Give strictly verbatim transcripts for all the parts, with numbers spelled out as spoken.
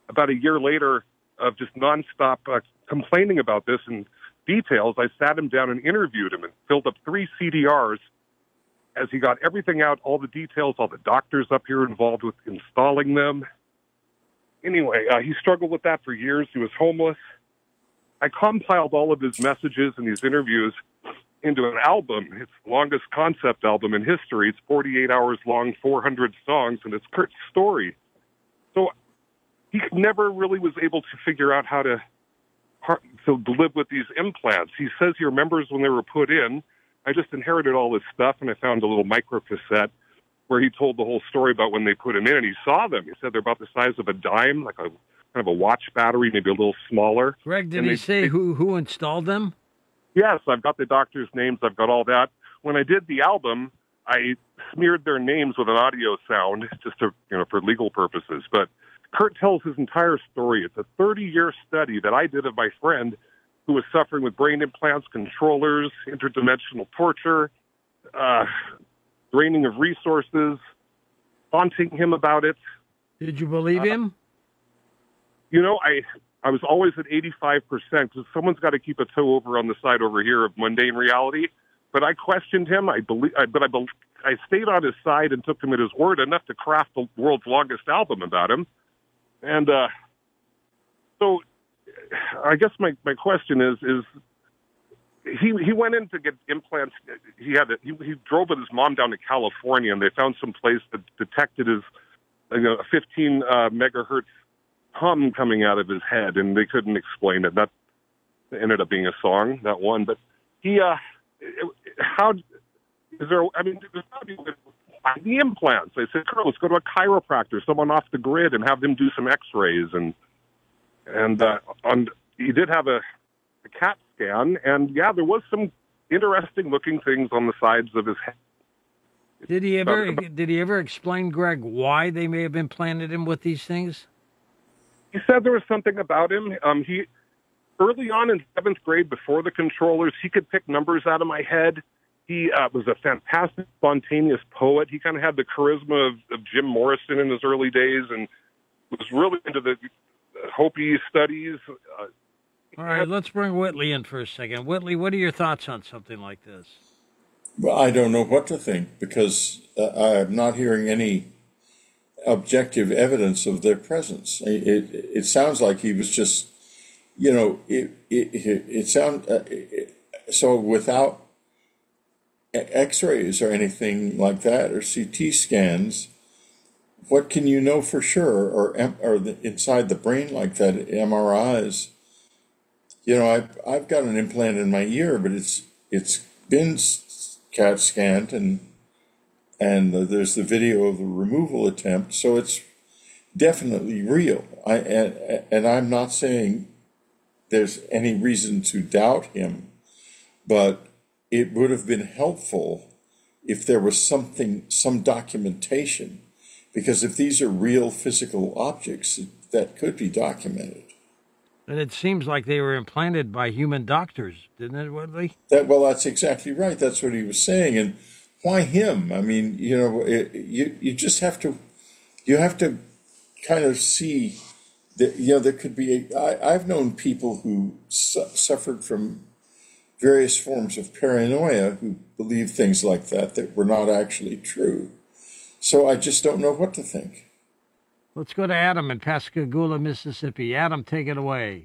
about a year later of just nonstop uh, complaining about this and details, I sat him down and interviewed him and filled up three C D Rs as he got everything out, all the details, all the doctors up here involved with installing them. Anyway, uh, he struggled with that for years. He was homeless. I compiled all of his messages and these interviews into an album. It's the longest concept album in history. It's forty-eight hours long, four hundred songs, and it's Kurt's story. So he never really was able to figure out how to, to live with these implants. He says he remembers when they were put in. I just inherited all this stuff, and I found a little microcassette where he told the whole story about when they put him in, and he saw them. He said they're about the size of a dime, like a kind of a watch battery, maybe a little smaller. Greg, did and he they, say they, who, who installed them? Yes, I've got the doctors' names. I've got all that. When I did the album, I smeared their names with an audio sound just to, you know, for legal purposes. But Kurt tells his entire story. It's a thirty-year study that I did of my friend who was suffering with brain implants, controllers, interdimensional torture, uh, draining of resources, haunting him about it. Did you believe him? Uh, you know, I I was always at eighty-five percent because someone's got to keep a toe over on the side over here of mundane reality. But I questioned him. I believe, I, but I, be, I stayed on his side and took him at his word enough to craft the world's longest album about him. And uh, so, I guess my, my question is is he he went in to get implants. He had a, he, he drove with his mom down to California, and they found some place that detected his you know, a fifteen uh, megahertz hum coming out of his head, and they couldn't explain it. That ended up being a song, that one. But he, uh, how is there? I mean, there's got to be the implants. I said, Kurt, let's go to a chiropractor, someone off the grid, and have them do some X-rays. And and uh, on he did have a, a CAT scan, and yeah, there was some interesting-looking things on the sides of his head. Did he ever? Did he ever explain, Greg, why they may have implanted him with these things? He said there was something about him. Um, he early on in seventh grade, before the controllers, he could pick numbers out of my head. He uh, was a fantastic, spontaneous poet. He kind of had the charisma of, of Jim Morrison in his early days, and was really into the Hopi studies. Uh, All right, let's bring Whitley in for a second. Whitley, what are your thoughts on something like this? Well, I don't know what to think because uh, I'm not hearing any objective evidence of their presence. It, it, it sounds like he was just, you know, it it it, it sounds uh, it, so without X-rays or anything like that or C T scans. What can you know for sure, or or the, inside the brain like that, M R Is? You know, I've I've got an implant in my ear, but it's it's been CAT scanned, and and there's the video of the removal attempt, so it's definitely real. I and, and I'm not saying there's any reason to doubt him, but it would have been helpful if there was something, some documentation, because if these are real physical objects, that could be documented. And it seems like they were implanted by human doctors, didn't it, Whitley? That, well, that's exactly right. That's what he was saying. And why him? I mean, you know, it, you you just have to, you have to kind of see that, you know, there could be, a, I, I've known people who su- suffered from various forms of paranoia who believe things like that that were not actually true. So I just don't know what to think. Let's go to Adam in Pascagoula, Mississippi. Adam, take it away.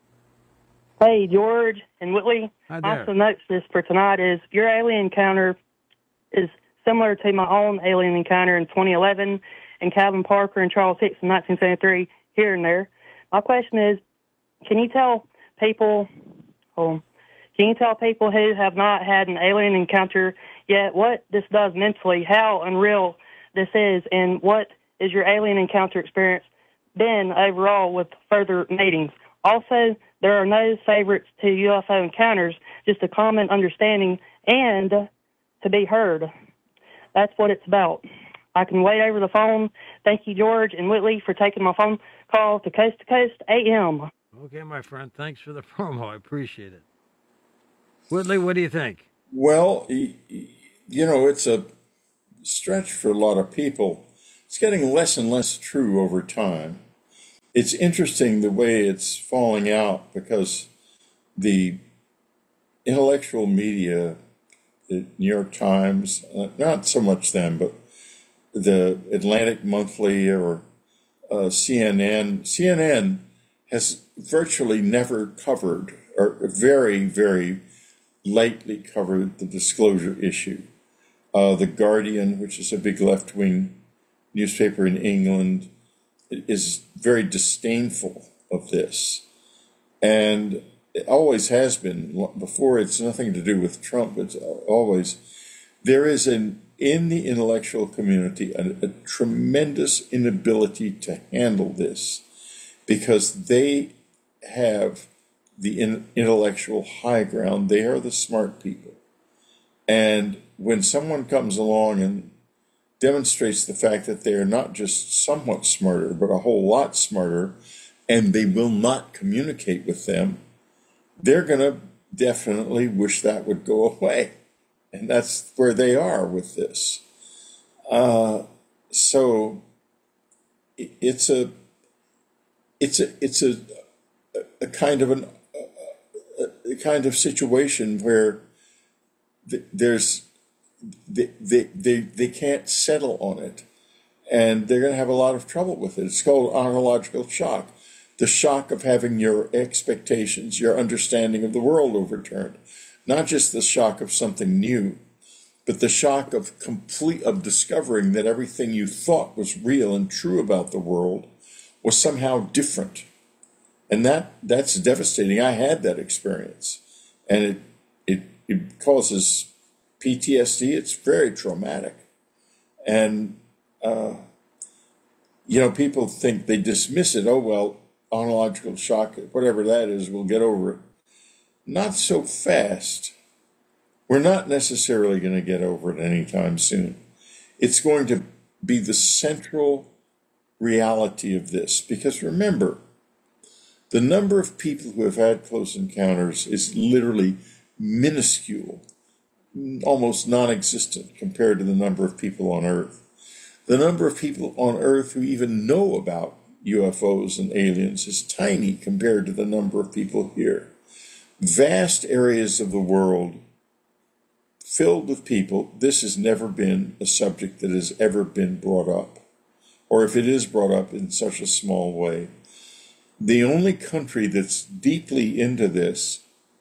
Hey, George and Whitley. Hi there. My synopsis for tonight is your alien encounter is similar to my own alien encounter in twenty eleven and Calvin Parker and Charles Hicks in nineteen seventy-three, here and there. My question is, can you tell people, oh, can you tell people who have not had an alien encounter yet what this does mentally, how unreal this is, and what is your alien encounter experience been overall with further meetings? Also, there are no favorites to U F O encounters, just a common understanding and to be heard. That's what it's about. I can wait over the phone. Thank you, George and Whitley, for taking my phone call to Coast to Coast A M. Okay, my friend. Thanks for the promo. I appreciate it. Whitley, what do you think? Well, you know, it's a stretch for a lot of people. It's getting less and less true over time. it's interesting the way it's falling out because the intellectual media, the New York Times, uh, not so much them, but the Atlantic Monthly or uh, C N N. C N N has virtually never covered, or very, very lightly covered, the disclosure issue. Uh, the Guardian, which is a big left-wing newspaper in England, is very disdainful of this. And it always has been. Before, it's nothing to do with Trump. It's always, there is an, in the intellectual community, a, a tremendous inability to handle this because they have the in, intellectual high ground. They are the smart people. And when someone comes along and demonstrates the fact that they are not just somewhat smarter, but a whole lot smarter, and they will not communicate with them, they're going to definitely wish that would go away. And that's where they are with this. Uh, so it's a, it's a, it's a, a kind of an, a, a kind of situation where th- there's, they, they, they, they can't settle on it. And they're going to have a lot of trouble with it. It's called ontological shock. The shock of having your expectations, your understanding of the world overturned. Not just the shock of something new, but the shock of complete, of discovering that everything you thought was real and true about the world was somehow different. And that, that's devastating. I had that experience. And it, it, it causes P T S D. It's very traumatic. And, uh, you know, people think they dismiss it. Oh, well, ontological shock, whatever that is, we'll get over it. Not so fast. We're not necessarily going to get over it anytime soon. It's going to be the central reality of this. Because remember, the number of people who have had close encounters is literally minuscule, almost non-existent compared to the number of people on Earth. The number of people on Earth who even know about U F Os and aliens is tiny compared to the number of people here. Vast areas of the world filled with people. This has never been a subject that has ever been brought up, or if it is brought up in such a small way. The only country that's deeply into this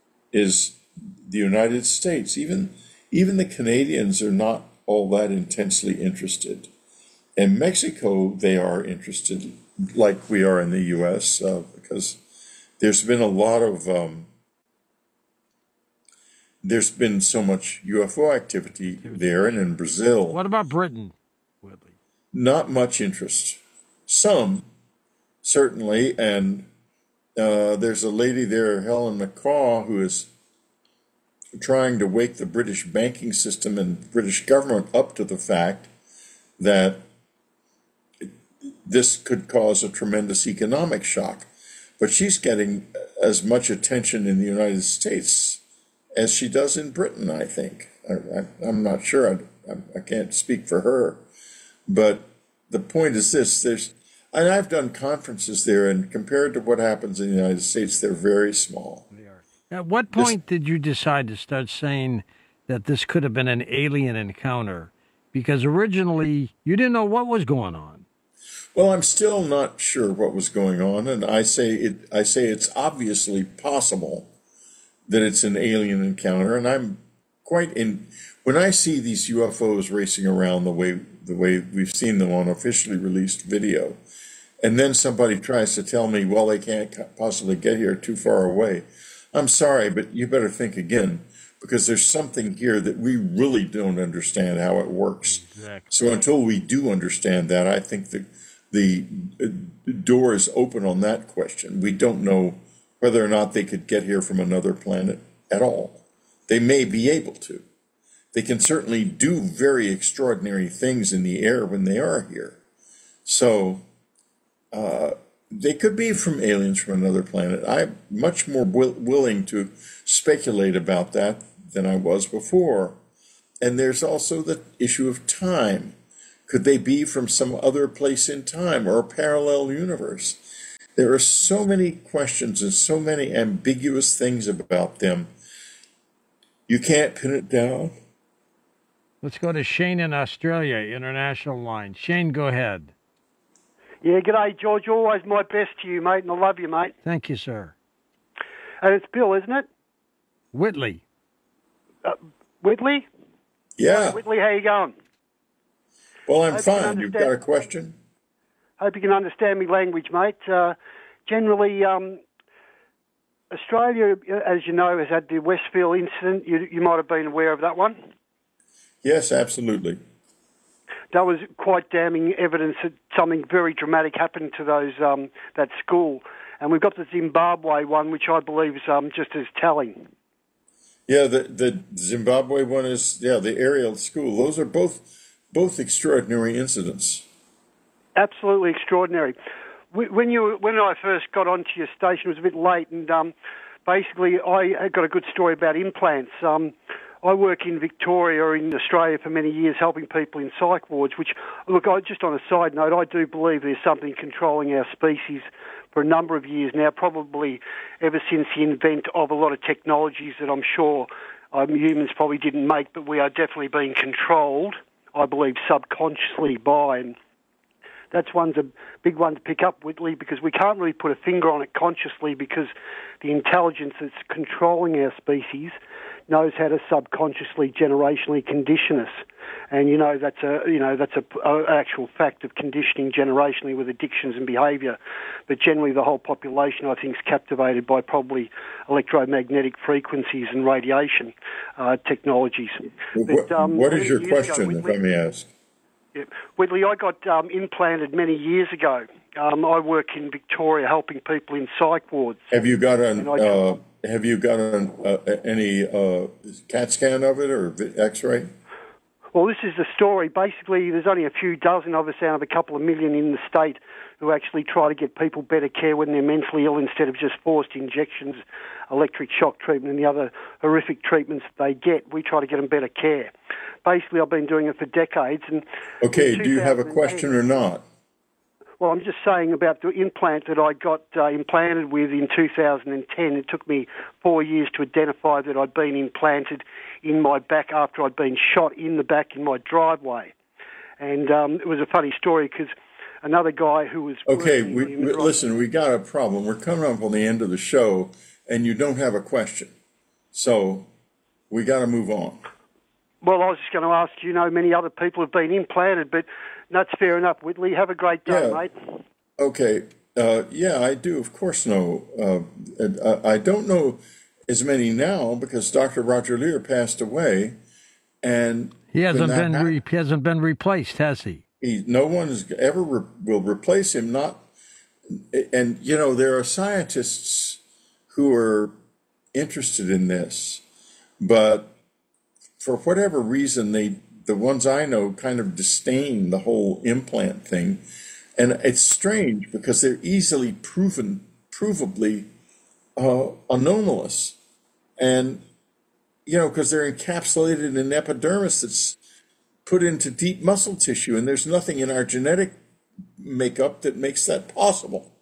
is the United States. Even, even the Canadians are not all that intensely interested. In Mexico, they are interested, like we are in the U S, uh, because there's been a lot of, um, there's been so much U F O activity there and in Brazil. What about Britain, Whitley? Not much interest. Some, certainly, and uh, there's a lady there, Helen McCaw, who is trying to wake the British banking system and British government up to the fact that this could cause a tremendous economic shock. But she's getting as much attention in the United States as she does in Britain, I think. I, I, I'm not sure. I, I can't speak for her. But the point is this. There's, and I've done conferences there, and compared to what happens in the United States, they're very small. They are. At what point this, did you decide to start saying that this could have been an alien encounter? Because originally, you didn't know what was going on. Well, I'm still not sure what was going on, and I say it. I say it's obviously possible that it's an alien encounter, and I'm quite in. When I see these U F Os racing around the way the way we've seen them on officially released video, and then somebody tries to tell me, well, they can't possibly get here too far away. I'm sorry, but you better think again, because there's something here that we really don't understand how it works. Exactly. So until we do understand that, I think that the door is open on that question. We don't know whether or not they could get here from another planet at all. They may be able to. They can certainly do very extraordinary things in the air when they are here. So uh, they could be from aliens from another planet. I'm much more will- willing to speculate about that than I was before. And there's also the issue of time. Could they be from some other place in time or a parallel universe? There are so many questions and so many ambiguous things about them. You can't pin it down. Let's go to Shane in Australia, international line. Shane, go ahead. Yeah, g'day, George. Always my best to you, mate, and I love you, mate. Thank you, sir. And it's Bill, isn't it? Whitley. Uh, Whitley? Yeah. Whitley, how you going? Well, I'm Hope you can fine. You've got a understand- question? Hope you can understand me language, mate. Uh, generally, um, Australia, as you know, has had the Westfield incident. You, you might have been aware of that one. Yes, absolutely. That was quite damning evidence that something very dramatic happened to those um, that school. And we've got the Zimbabwe one, which I believe is um, just as telling. Yeah, the, the Zimbabwe one is, yeah, the Ariel school. Those are both both extraordinary incidents. Absolutely extraordinary. When you when I first got onto your station, it was a bit late, and um, basically I got a good story about implants. Um, I work in Victoria, in Australia, for many years, helping people in psych wards, which, look, I, just on a side note, I do believe there's something controlling our species for a number of years now, probably ever since the invent of a lot of technologies that I'm sure um, humans probably didn't make, but we are definitely being controlled, I believe, subconsciously by. And that's one's a big one to pick up, Whitley, because we can't really put a finger on it consciously because the intelligence that's controlling our species knows how to subconsciously, generationally condition us. And, you know, that's a, you know, that's a, a actual fact of conditioning generationally with addictions and behaviour. But generally the whole population, I think, is captivated by probably electromagnetic frequencies and radiation uh, technologies. What, but, um, what is your years ago, question, if Whitley- I may ask? Yeah. Whitley, I got um, implanted many years ago. Um, I work in Victoria helping people in psych wards. Have you got an, And I- uh, have you got an, uh, any uh, CAT scan of it or vi- X-ray? Well, this is the story. Basically, there's only a few dozen of us out of a couple of million in the state who actually try to get people better care when they're mentally ill instead of just forced injections, electric shock treatment, and the other horrific treatments that they get. We try to get them better care. Basically, I've been doing it for decades. And Okay, in do you have a two thousand eight question or not? Well, I'm just saying about the implant that I got uh, implanted with in two thousand ten. It took me four years to identify that I'd been implanted in my back after I'd been shot in the back in my driveway. And um, it was a funny story because another guy who was... Okay, working we, in we, the- listen, we got a problem. We're coming up on the end of the show, and you don't have a question. So we got to move on. Well, I was just going to ask, you know, many other people have been implanted, but that's fair enough, Whitley. Have a great day, Yeah. mate. Okay, uh, yeah, I do, of course, know. Uh, uh, I don't know as many now because Doctor Roger Lear passed away, and He hasn't when that been hap- re- he hasn't been replaced, has he? he, no one is ever re- will replace him. Not, and you know there are scientists who are interested in this, but for whatever reason, they the ones I know kind of disdain the whole implant thing, and it's strange because they're easily proven, provably uh, anomalous, and you know because they're encapsulated in epidermis that's put into deep muscle tissue, and there's nothing in our genetic makeup that makes that possible.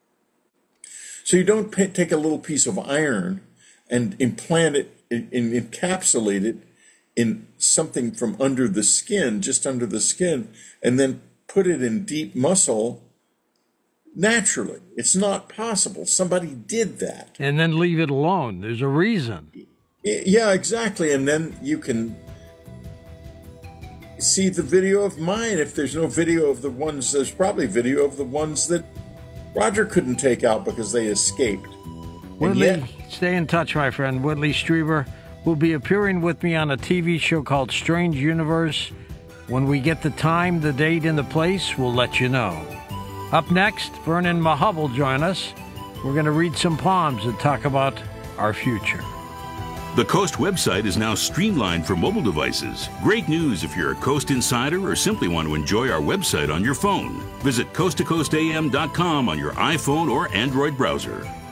So you don't pa take a little piece of iron and implant it and encapsulate it in something from under the skin, just under the skin, and then put it in deep muscle naturally. It's not possible. Somebody did that. And then leave it alone. There's a reason. Yeah, exactly. And then you can see the video of mine. If there's no video of the ones, there's probably video of the ones that Roger couldn't take out because they escaped. And Woodley, yet, stay in touch, my friend. Woodley Strieber will be appearing with me on a T V show called Strange Universe. When we get the time, the date, and the place, we'll let you know. Up next, Vernon Mahub will join us. We're going to read some poems and talk about our future. The Coast website is now streamlined for mobile devices. Great news if you're a Coast insider or simply want to enjoy our website on your phone. Visit coast to coast a m dot com on your iPhone or Android browser.